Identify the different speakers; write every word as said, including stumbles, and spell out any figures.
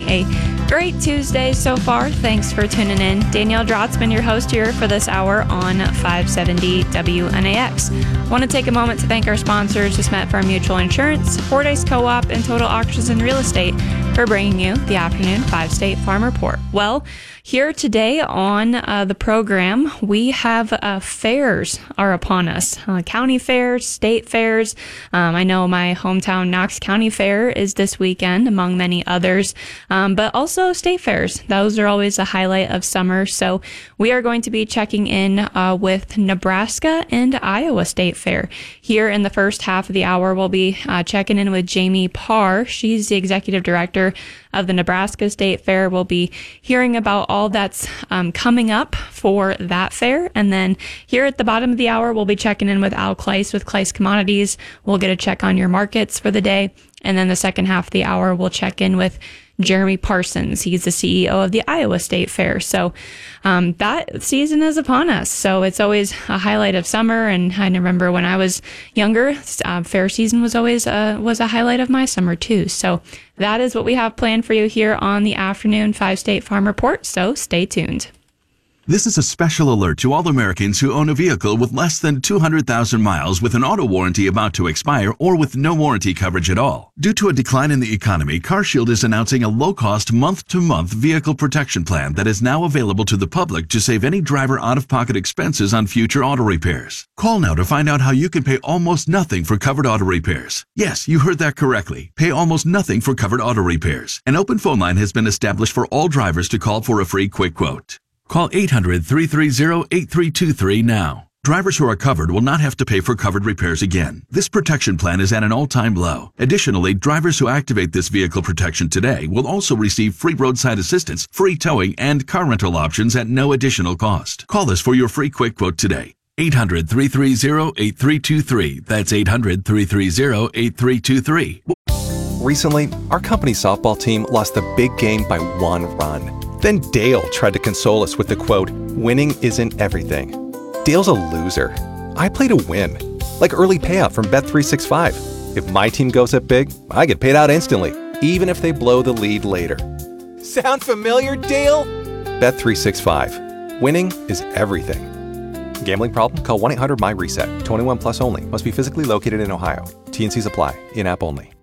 Speaker 1: a great Tuesday so far. Thanks for tuning in. Danielle Drotzman, your host here for this hour on five seventy W N A X. Want to take a moment to thank our sponsors, Desmet Farm Mutual Insurance, Fordyce Co-op, and Total Auctions and Real Estate for bringing you the afternoon five State Farm Report. Well, here today on uh, the program, we have uh, fairs are upon us. Uh, county fairs, state fairs. Um, I know my hometown Knox County Fair is this weekend, among many others, um, but also state fairs. Those are always a highlight of summer. So we are going to be checking in uh, with Nebraska and Iowa State Fair. Here in the first half of the hour, we'll be uh, checking in with Jamie Parr. She's the executive director of the Nebraska State Fair. We'll be hearing about all that's um, coming up for that fair. And then here at the bottom of the hour, we'll be checking in with Al Kleiss with Kleiss Commodities. We'll get a check on your markets for the day. And then the second half of the hour, we'll check in with Jeremy Parsons. He's the C E O of the Iowa State Fair. So um, that season is upon us. So it's always a highlight of summer. And I remember when I was younger, uh, fair season was always uh, was a highlight of my summer too. So that is what we have planned for you here on the afternoon five State Farm Report. So stay tuned.
Speaker 2: This is a special alert to all Americans who own a vehicle with less than two hundred thousand miles with an auto warranty about to expire or with no warranty coverage at all. Due to a decline in the economy, CarShield is announcing a low-cost month-to-month vehicle protection plan that is now available to the public to save any driver out-of-pocket expenses on future auto repairs. Call now to find out how you can pay almost nothing for covered auto repairs. Yes, you heard that correctly. Pay almost nothing for covered auto repairs. An open phone line has been established for all drivers to call for a free quick quote. Call eight hundred, three three zero, eight three two three now. Drivers who are covered will not have to pay for covered repairs again. This protection plan is at an all-time low. Additionally, drivers who activate this vehicle protection today will also receive free roadside assistance, free towing, and car rental options at no additional cost. Call us for your free quick quote today. eight hundred, three three zero, eight three two three. That's eight hundred, three three zero, eight three two three.
Speaker 3: Recently, our company softball team lost the big game by one run. Then Dale tried to console us with the quote, "Winning isn't everything." Dale's a loser. I play to win. Like early payout from Bet three sixty-five. If my team goes up big, I get paid out instantly, even if they blow the lead later. Sound familiar, Dale? Bet three sixty-five. Winning is everything. Gambling problem? Call one eight hundred M Y RESET. twenty-one plus only. Must be physically located in Ohio. T and C's apply. In-app only.